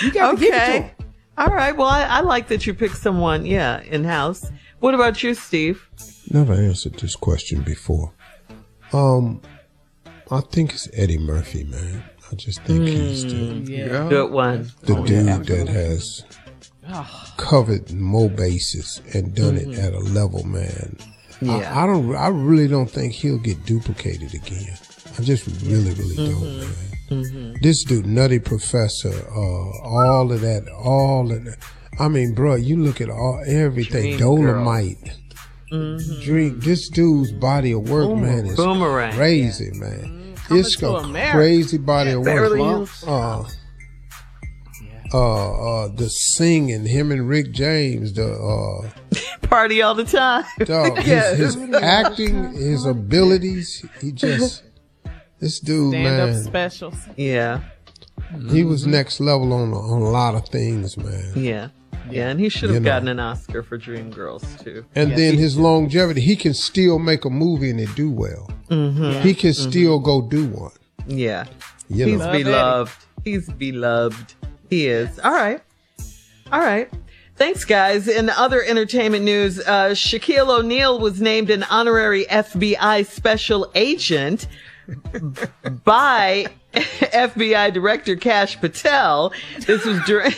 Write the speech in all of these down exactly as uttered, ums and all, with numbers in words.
You got to Okay. give it to him. All right. Well, I, I like that you picked someone, yeah, in-house. What about you, Steve? Never answered this question before. Um, I think it's Eddie Murphy, man. I just think he's the, Yeah. Good one. the Oh, dude yeah. that has covered more bases and done it at a level, man. Yeah. I, I don't. I really don't think he'll get duplicated again. I just really, really don't, man. Mm-hmm. This dude, Nutty Professor, uh, all of that, all of that. I mean, bro, you look at all everything. Dream Dolomite. Dream. This dude's body of work, man, is Boomerang. crazy, man. It's to a America. crazy body of work. Beverly Hills. Uh, uh, uh, the singing, him and Rick James, the uh, Party all the time. dog, his, his acting, his abilities, he just, this dude, Stand-up man, specials. Yeah. he was next level on on a lot of things, man. Yeah. Yeah. And he should have You know. gotten an Oscar for Dreamgirls, too. And Yes, then he- his longevity, he can still make a movie and it do well. He can still go do one. Yeah. You He's know, Love Eddie. beloved. He's beloved. He is. All right. All right. Thanks, guys. In other entertainment news, uh, Shaquille O'Neal was named an honorary F B I special agent by F B I Director Kash Patel. This was during...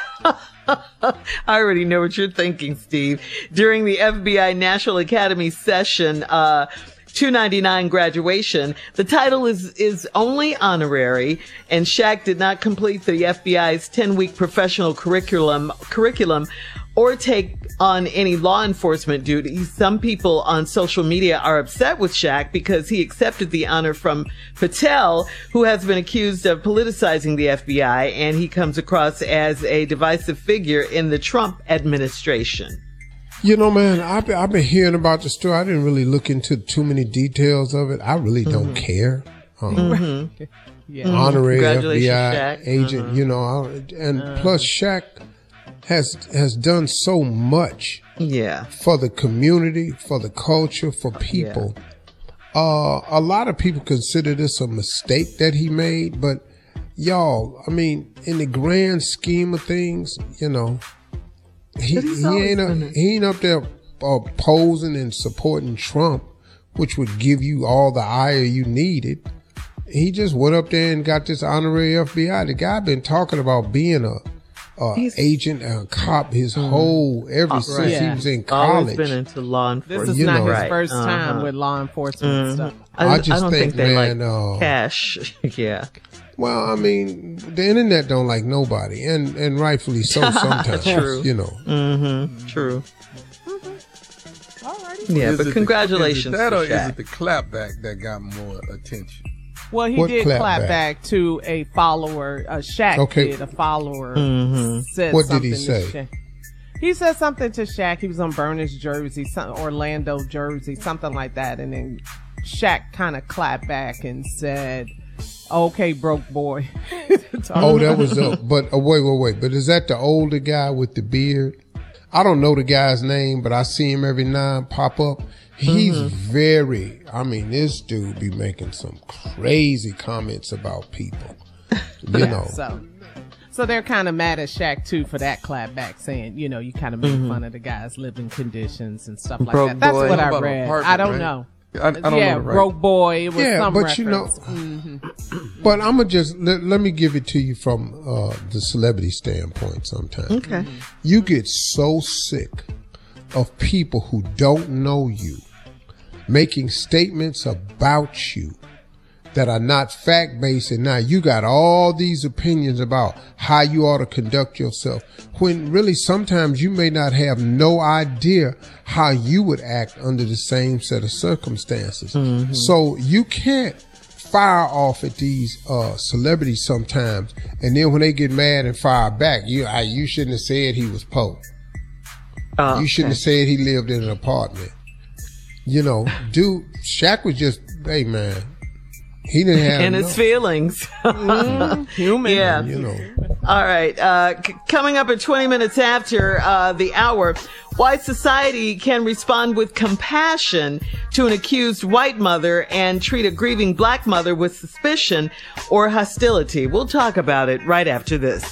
I already know what you're thinking, Steve. During the F B I National Academy session, uh, two ninety-nine graduation, the title is, is only honorary, and Shaq did not complete the F B I's ten-week professional curriculum, curriculum or take on any law enforcement duties. Some people on social media are upset with Shaq because he accepted the honor from Patel, who has been accused of politicizing the F B I, and he comes across as a divisive figure in the Trump administration. you know, man, I've been, I've been hearing about the story. I didn't really look into too many details of it. I really don't care. Um, Yeah. Honorary F B Congratulations, I Shaq. agent, you know, I- and plus Shaq has has done so much Yeah. for the community, for the culture, for people. Uh, a lot of people consider this a mistake that he made, but y'all, I mean, in the grand scheme of things, you know, he, But he's he always ain't up, been a- he ain't up there uh, posing and supporting Trump, which would give you all the ire you needed. He just went up there and got this honorary F B I. The guy been talking about being a, a He's- agent, a cop, his whole ever Uh, since right. he Yeah. was in Always college. been into law This enforcement. is You not know. his Right. first Uh-huh. time with law enforcement stuff. I, I I just don't think, think, they man, like uh, cash. Yeah. Well, I mean, the internet don't like nobody, and and rightfully so. Sometimes, True. you know. Mm-hmm. True. Alrighty. Yeah, Is but it the- congratulations is it that to or is Shaq. it the clapback that got more attention? Well, he What did clap clap back? back? to a follower. Uh, Shaq Okay. did. A follower Mm-hmm. said What did something he say? to Shaq. He said something to Shaq. He was on Burner's jersey, some, Orlando jersey, something like that. And then Shaq kind of clapped back and said, "Okay, broke boy." Oh, that was uh, but uh, wait, wait, wait. But is that the older guy with the beard? I don't know the guy's name, but I see him every now and pop up. He's very. I mean, this dude be making some crazy comments about people. You know. So, so they're kind of mad at Shaq too for that clap back, saying, you know, you kind of make fun of the guy's living conditions and stuff like Broke that. That's boy. what I About read. apartment, I don't right? know. I, I don't yeah, know. Right? broke boy. It was Yeah, some but you know- reference. Mhm. But I'm gonna just let, let me give it to you from uh, the celebrity standpoint. Sometimes Okay. you get so sick of people who don't know you making statements about you that are not fact-based, and now you got all these opinions about how you ought to conduct yourself, when really sometimes you may not have no idea how you would act under the same set of circumstances. So you can't fire off at these uh, celebrities sometimes, and then when they get mad and fire back, you I, you shouldn't have said he was poor. Oh, You shouldn't have said he lived in an apartment. You know, dude, Shaq was just, hey man, he didn't have in no, his feelings. Human. Yeah. you know. All right. Uh, c- coming up at twenty minutes after uh, the hour, why society can respond with compassion to an accused white mother and treat a grieving black mother with suspicion or hostility. We'll talk about it right after this.